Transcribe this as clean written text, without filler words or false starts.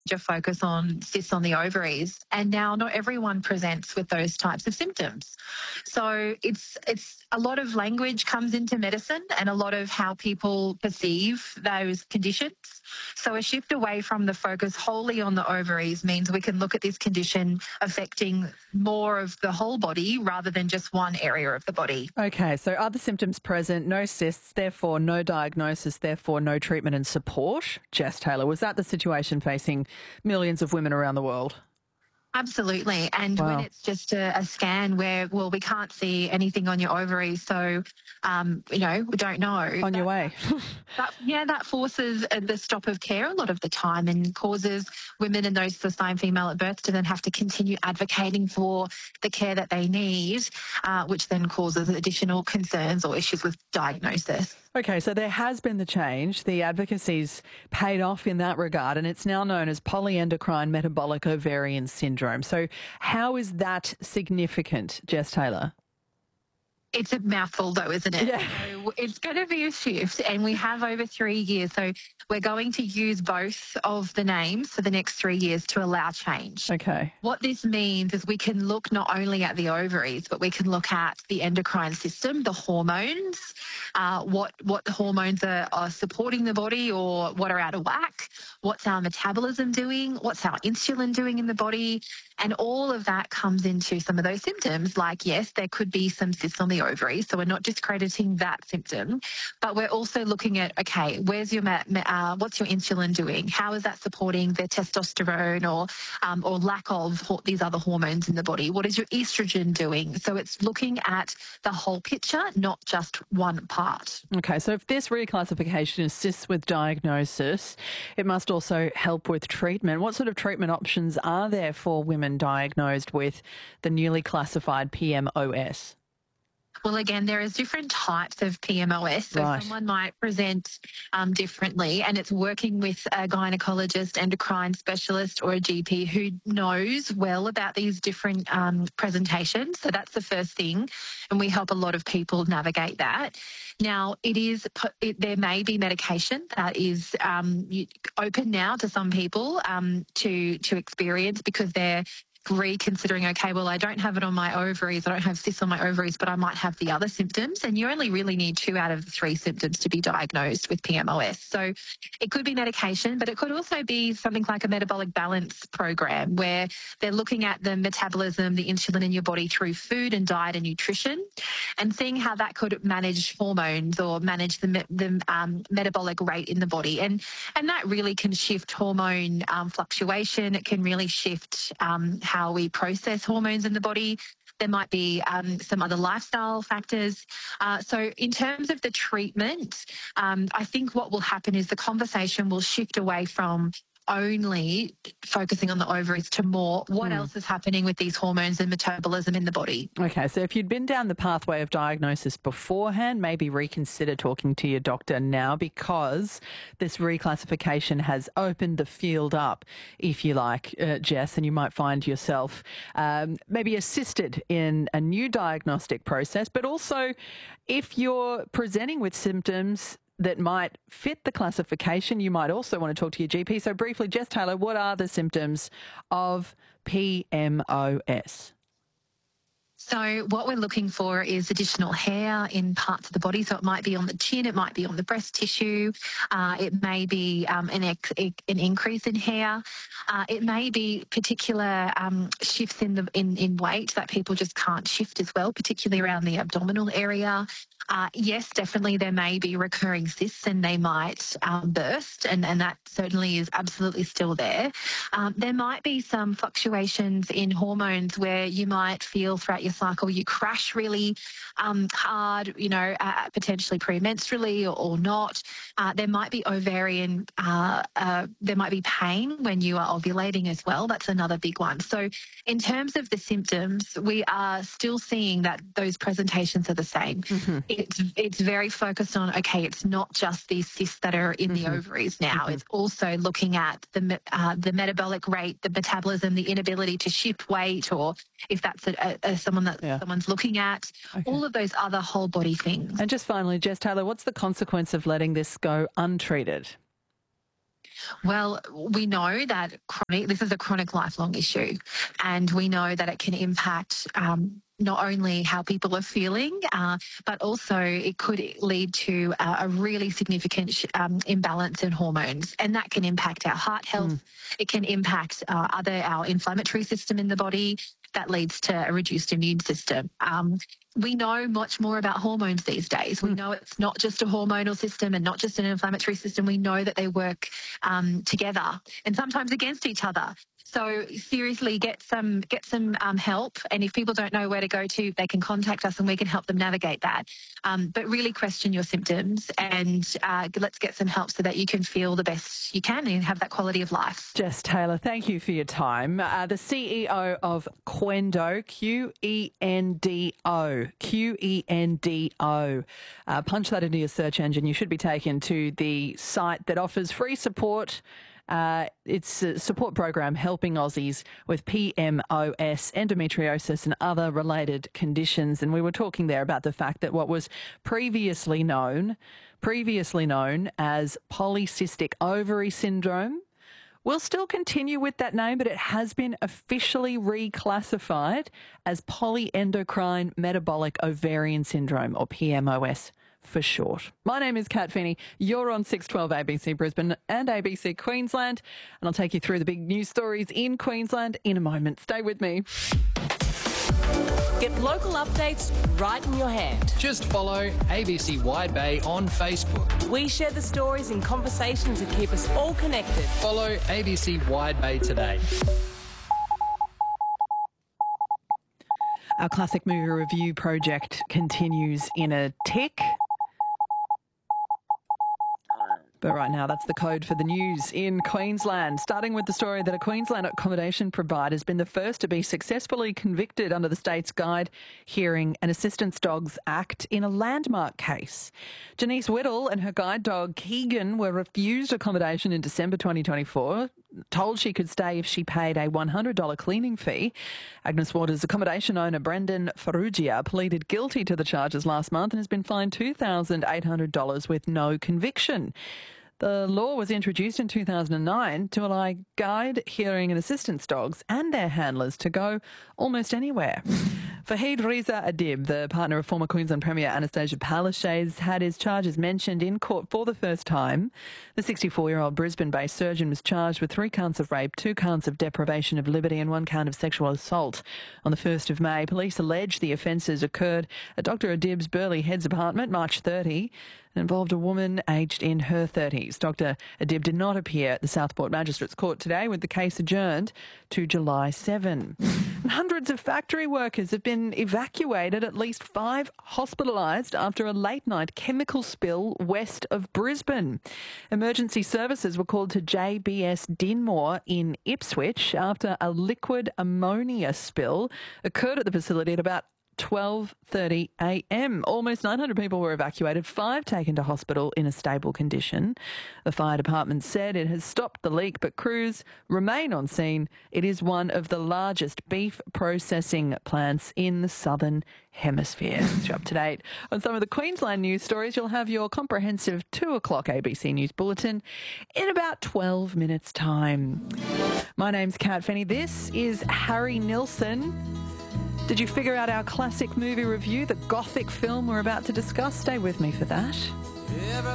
major focus on cysts on the ovaries, and now not everyone presents with those types of symptoms. So it's a lot of language comes into medicine and a lot of how people perceive those conditions. So a shift away from the focus wholly on the ovaries means we can look at this condition affecting more of the whole body rather than just one area of the body. Okay, so are the symptoms present, no cysts, therefore no diagnosis, therefore no treatment and support? Jess Taylor, was that the situation facing millions of women around the world? Absolutely. And when it's just a scan where, well, we can't see anything on your ovaries, so, we don't know. On your way. That forces the stop of care a lot of the time and causes women and those assigned female at birth to then have to continue advocating for the care that they need, which then causes additional concerns or issues with diagnosis. Okay, so there has been the change. The advocacy's paid off in that regard, and it's now known as polyendocrine metabolic ovarian syndrome. So how is that significant, Jess Taylor? It's a mouthful though, isn't it? Yeah. So it's going to be a shift, and we have over 3 years. So we're going to use both of the names for the next 3 years to allow change. Okay. What this means is we can look not only at the ovaries, but we can look at the endocrine system, the hormones, what the hormones are supporting the body or what are out of whack, what's our metabolism doing, what's our insulin doing in the body, and all of that comes into some of those symptoms. Like, yes, there could be some cysts on the ovaries, so we're not discrediting that symptom, but we're also looking at, okay, where's your what's your insulin doing? How is that supporting the testosterone or lack of these other hormones in the body? What is your estrogen doing? So it's looking at the whole picture, not just one part. Okay, so if this reclassification assists with diagnosis, it must also help with treatment. What sort of treatment options are there for women diagnosed with the newly classified PMOS? Well, again, there is different types of PMOS. So Right. someone might present differently, and it's working with a gynecologist, endocrine specialist or a GP who knows well about these different presentations. So that's the first thing, and we help a lot of people navigate that. Now, there may be medication that is open now to some people to experience because they're reconsidering, okay, well, I don't have it on my ovaries, I don't have cysts on my ovaries, but I might have the other symptoms. And you only really need 2 out of the 3 symptoms to be diagnosed with PMOS. So it could be medication, but it could also be something like a metabolic balance program where they're looking at the metabolism, the insulin in your body through food and diet and nutrition, and seeing how that could manage hormones or manage the metabolic rate in the body. And that really can shift hormone fluctuation. It can really shift how we process hormones in the body. There might be some other lifestyle factors. So in terms of the treatment, I think what will happen is the conversation will shift away from only focusing on the ovaries to more what else is happening with these hormones and metabolism in the body. Okay, so if you'd been down the pathway of diagnosis beforehand, maybe reconsider talking to your doctor now, because this reclassification has opened the field up, if you like, Jess, and you might find yourself maybe assisted in a new diagnostic process. But also, if you're presenting with symptoms that might fit the classification, you might also want to talk to your GP. So briefly, Jess Taylor, what are the symptoms of PMOS? So what we're looking for is additional hair in parts of the body. So it might be on the chin, it might be on the breast tissue, it may be an increase in hair, it may be particular shifts in weight that people just can't shift as well, particularly around the abdominal area. Yes, definitely there may be recurring cysts and they might burst, and that certainly is absolutely still there. There might be some fluctuations in hormones where you might feel throughout your cycle you crash really hard, potentially premenstrually or not. There might be ovarian, there might be pain when you are ovulating as well. That's another big one. So in terms of the symptoms, we are still seeing that those presentations are the same. Mm-hmm. It's very focused on, okay, it's not just these cysts that are in the ovaries now. It's also looking at the metabolic rate, the metabolism, the inability to shift weight, or if that's someone that someone's looking at, all of those other whole body things. And just finally, Jess Taylor, what's the consequence of letting this go untreated? Well, we know that this is a chronic lifelong issue, and we know that it can impact not only how people are feeling, but also it could lead to a really significant imbalance in hormones, and that can impact our heart health. It can impact our inflammatory system in the body. That leads to a reduced immune system. We know much more about hormones these days. We know it's not just a hormonal system and not just an inflammatory system. We know that they work together and sometimes against each other. So seriously, get some help. And if people don't know where to go to, they can contact us and we can help them navigate that. But really question your symptoms and let's get some help so that you can feel the best you can and have that quality of life. Jess Taylor, thank you for your time. The CEO of Qendo, Qendo. Punch that into your search engine. You should be taken to the site that offers free support. It's a support program helping Aussies with PMOS, endometriosis and other related conditions. And we were talking there about the fact that what was previously known as polycystic ovary syndrome will still continue with that name, but it has been officially reclassified as polyendocrine metabolic ovarian syndrome, or PMOS for short. My name is Kat Finney. You're on 612 ABC Brisbane and ABC Queensland, and I'll take you through the big news stories in Queensland in a moment. Stay with me. Get local updates right in your hand. Just follow ABC Wide Bay on Facebook. We share the stories and conversations that keep us all connected. Follow ABC Wide Bay today. Our classic movie review project continues in a tick. But right now, that's the code for the news in Queensland. Starting with the story that a Queensland accommodation provider has been the first to be successfully convicted under the state's Guide Hearing and Assistance Dogs Act in a landmark case. Janice Whittle and her guide dog Keegan were refused accommodation in December 2024, told she could stay if she paid a $100 cleaning fee. Agnes Waters' accommodation owner Brendan Ferrugia pleaded guilty to the charges last month and has been fined $2,800 with no conviction. The law was introduced in 2009 to allow guide, hearing and assistance dogs and their handlers to go almost anywhere. Fahid Reza Adib, the partner of former Queensland Premier Anastasia Palaszczuk, had his charges mentioned in court for the first time. The 64-year-old Brisbane-based surgeon was charged with 3 counts of rape, 2 counts of deprivation of liberty and 1 count of sexual assault. On the 1st of May, police allege the offences occurred at Dr Adib's Burleigh Heads apartment, March 30, and involved a woman aged in her 30s. Dr Adib did not appear at the Southport Magistrates Court today, with the case adjourned to July 7. And hundreds of factory workers have been evacuated, at least 5 hospitalised after a late-night chemical spill west of Brisbane. Emergency services were called to JBS Dinmore in Ipswich after a liquid ammonia spill occurred at the facility at about 12:30 a.m. Almost 900 people were evacuated, 5 taken to hospital in a stable condition. The fire department said it has stopped the leak, but crews remain on scene. It is one of the largest beef processing plants in the southern hemisphere. You're up to date on some of the Queensland news stories. You'll have your comprehensive 2 o'clock ABC News Bulletin in about 12 minutes' time. My name's Kat Finney. This is Harry Nilsson. Did you figure out our classic movie review, the Gothic film we're about to discuss? Stay with me for that.